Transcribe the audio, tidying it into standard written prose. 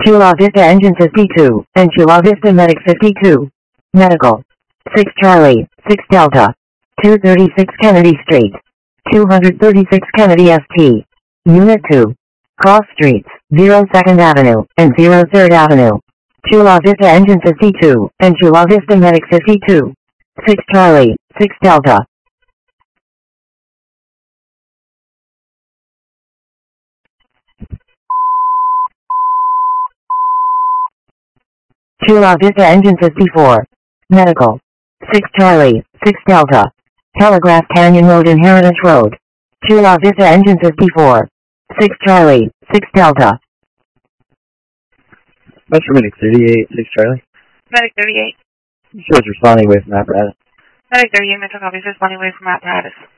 Chula Vista Engine 52, and Chula Vista Medic 52. Medical. 6 Charlie, 6 Delta. 236 Kennedy Street. 236 Kennedy St. Unit 2. Cross Streets, 02nd Avenue, and 03rd Avenue. Chula Vista Engine 52, and Chula Vista Medic 52. 6 Charlie, 6 Delta. Chula Vista Engine 54. Medical. 6 Charlie, 6 Delta. Telegraph Canyon Road Inheritance Road. Chula Vista Engine 54. 6 Charlie, 6 Delta. Metro Medic 38, 6 Charlie. Medic 38. Shows responding away from apparatus. Medic 38, Metro copies responding away from apparatus.